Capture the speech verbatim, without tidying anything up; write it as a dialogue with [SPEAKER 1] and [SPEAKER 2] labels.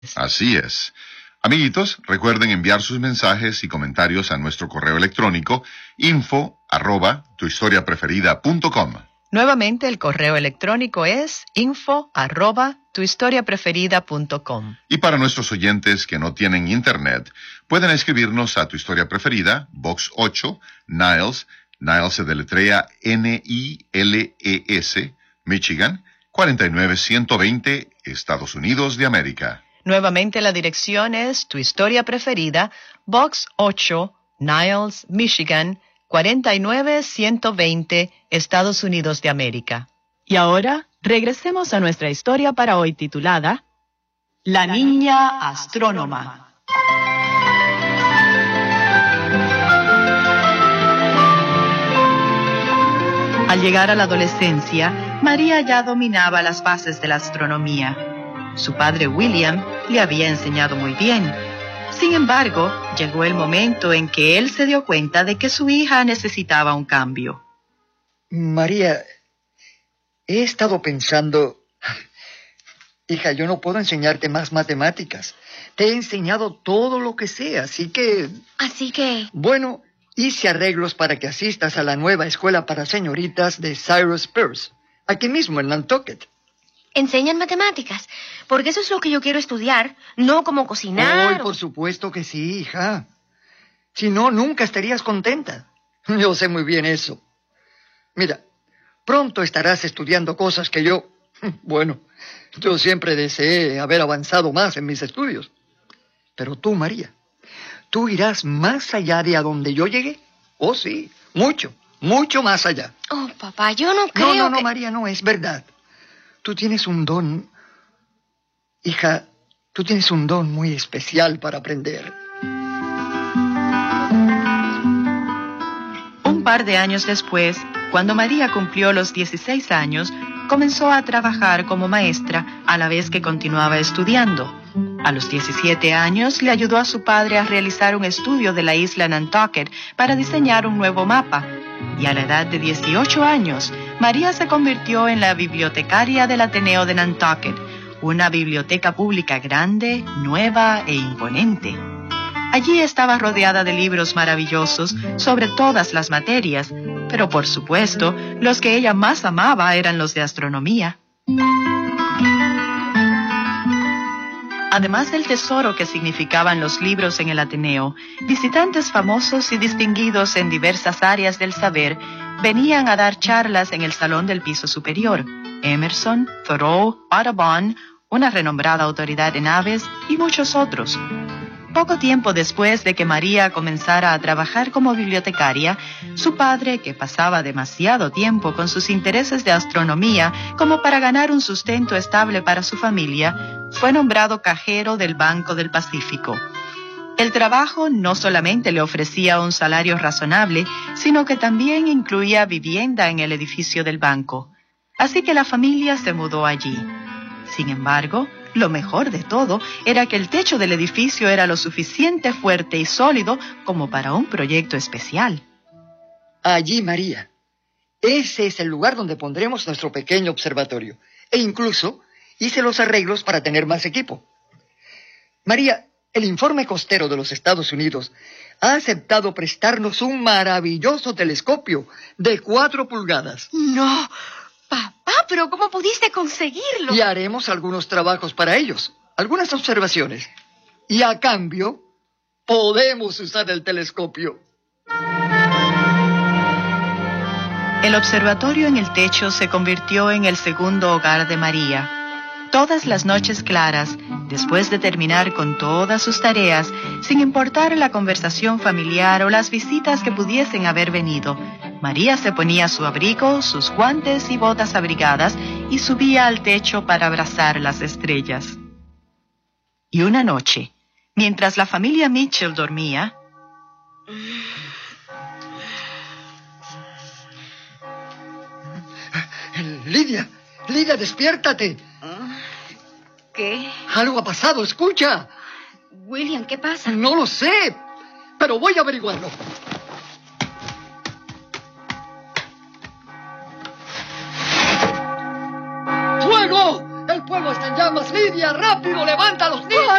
[SPEAKER 1] Así es. Amiguitos, recuerden enviar sus mensajes y comentarios a nuestro correo electrónico info arroba tuhistoriapreferida.com.
[SPEAKER 2] Nuevamente el correo electrónico es info arroba tuhistoriapreferida.com.
[SPEAKER 1] Y para nuestros oyentes que no tienen internet, pueden escribirnos a Tu Historia Preferida, Box ocho, Niles, Niles se deletrea N I L E S, Michigan, cuarenta y nueve ciento veinte, Estados Unidos de América.
[SPEAKER 2] Nuevamente la dirección es Tu Historia Preferida, Box ocho, Niles, Michigan, cuarenta y nueve ciento veinte, Estados Unidos de América. Y ahora, regresemos a nuestra historia para hoy titulada La Niña Astrónoma. Al llegar a la adolescencia, María ya dominaba las bases de la astronomía. Su padre William le había enseñado muy bien. Sin embargo, llegó el momento en que él se dio cuenta de que su hija necesitaba un cambio.
[SPEAKER 3] María, he estado pensando... Hija, yo no puedo enseñarte más matemáticas. Te he enseñado todo lo que sé, así que...
[SPEAKER 4] Así que...
[SPEAKER 3] Bueno, hice arreglos para que asistas a la nueva escuela para señoritas de Cyrus Peirce, aquí mismo en Nantucket.
[SPEAKER 4] ¿Enseñan matemáticas? Porque eso es lo que yo quiero estudiar, no como cocinar.
[SPEAKER 3] Oh, o... por supuesto que sí, hija. Si no, nunca estarías contenta. Yo sé muy bien eso. Mira, pronto estarás estudiando cosas que yo... Bueno, yo siempre deseé haber avanzado más en mis estudios. Pero tú, María, tú irás más allá de a donde yo llegué. Oh, sí, mucho, mucho más allá.
[SPEAKER 4] Oh, papá, yo no creo
[SPEAKER 3] No, no, no,
[SPEAKER 4] que...
[SPEAKER 3] María, no, es verdad. Tú tienes un don... Hija, tú tienes un don muy especial para aprender.
[SPEAKER 2] Un par de años después, cuando María cumplió los dieciséis años, comenzó a trabajar como maestra a la vez que continuaba estudiando. A los diecisiete años, le ayudó a su padre a realizar un estudio de la isla Nantucket para diseñar un nuevo mapa. Y a la edad de dieciocho años, María se convirtió en la bibliotecaria del Ateneo de Nantucket, una biblioteca pública grande, nueva e imponente. Allí estaba rodeada de libros maravillosos sobre todas las materias, pero por supuesto, los que ella más amaba eran los de astronomía. Además del tesoro que significaban los libros en el Ateneo, visitantes famosos y distinguidos en diversas áreas del saber venían a dar charlas en el salón del piso superior. Emerson, Thoreau, Audubon, una renombrada autoridad en aves y muchos otros. Poco tiempo después de que María comenzara a trabajar como bibliotecaria, su padre, que pasaba demasiado tiempo con sus intereses de astronomía como para ganar un sustento estable para su familia, fue nombrado cajero del Banco del Pacífico. El trabajo no solamente le ofrecía un salario razonable, sino que también incluía vivienda en el edificio del banco. Así que la familia se mudó allí. Sin embargo, lo mejor de todo era que el techo del edificio era lo suficiente fuerte y sólido como para un proyecto especial.
[SPEAKER 3] Allí, María. Ese es el lugar donde pondremos nuestro pequeño observatorio. E incluso hice los arreglos para tener más equipo. María, el informe costero de los Estados Unidos ha aceptado prestarnos un maravilloso telescopio de cuatro pulgadas.
[SPEAKER 4] No, papá, pero ¿cómo pudiste conseguirlo?
[SPEAKER 3] Y haremos algunos trabajos para ellos, algunas observaciones. Y a cambio, podemos usar el telescopio.
[SPEAKER 2] El observatorio en el techo se convirtió en el segundo hogar de María. Todas las noches claras, después de terminar con todas sus tareas, sin importar la conversación familiar o las visitas que pudiesen haber venido, María se ponía su abrigo, sus guantes y botas abrigadas y subía al techo para abrazar las estrellas. Y una noche, mientras la familia Mitchell dormía...
[SPEAKER 3] Lidia, Lidia, despiértate.
[SPEAKER 4] ¿Qué?
[SPEAKER 3] Algo ha pasado, escucha.
[SPEAKER 4] William, ¿qué pasa?
[SPEAKER 3] No lo sé, pero voy a averiguarlo. ¡Fuego! ¡El fuego está en llamas! llamas, Lidia? ¡Rápido, levanta a los niños!